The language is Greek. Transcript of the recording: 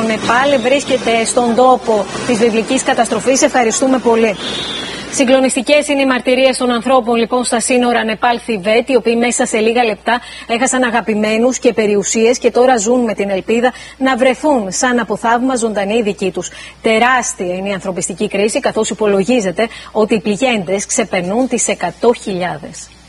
Νεπάλ βρίσκεται στον τόπο της βιβλικής καταστροφής. Ευχαριστούμε πολύ. Συγκλονιστικές είναι οι μαρτυρίες των ανθρώπων λοιπόν στα σύνορα Νεπάλ-Θιβέτ, οι οποίοι μέσα σε λίγα λεπτά έχασαν αγαπημένους και περιουσίες και τώρα ζουν με την ελπίδα να βρεθούν σαν από θαύμα ζωντανοί οι δικοί τους. Τεράστια είναι η ανθρωπιστική κρίση, καθώς υπολογίζεται ότι οι πληγέντες ξεπερνούν τις 100.000.